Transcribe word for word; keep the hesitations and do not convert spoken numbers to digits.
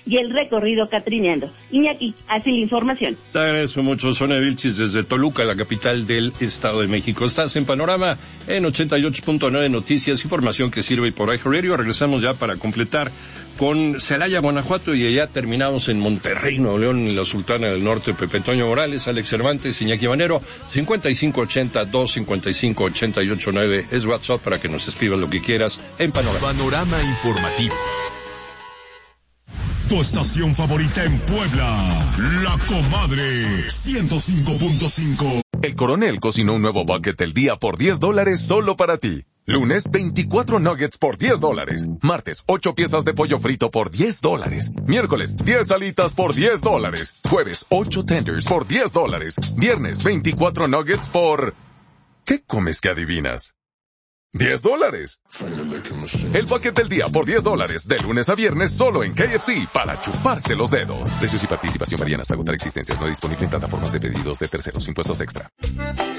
y el recorrido catrineando. Iñaki, así la información. Te agradezco mucho, Sonia Vilchis, desde Toluca, la capital del Estado de México. Estás en Panorama en ochenta y ocho punto nueve Noticias, información que sirve por iHeartRadio. Regresamos ya para completar con Celaya, Guanajuato, y allá terminamos en Monterrey, Nuevo León, en la Sultana del Norte. Pepe Toño Morales, Alex Cervantes, Iñaki Manero. cincuenta y cinco ochenta, dos cincuenta y cinco, ochenta y ocho nueve es WhatsApp para que nos escribas lo que quieras en Panorama. Panorama informativo. Tu estación favorita en Puebla, La Comadre, ciento cinco punto cinco. El Coronel cocinó un nuevo bucket del día por diez dólares solo para ti. Lunes, veinticuatro nuggets por diez dólares. Martes, ocho piezas de pollo frito por diez dólares. Miércoles, diez alitas por diez dólares. Jueves, ocho tenders por diez dólares. Viernes, veinticuatro nuggets por... ¿Qué comes que adivinas? diez dólares. El bucket del día por diez dólares, de lunes a viernes solo en K F C, para chuparse los dedos. Precios y participación varían hasta agotar existencias. No disponible en plataformas de pedidos de terceros. Impuestos extra.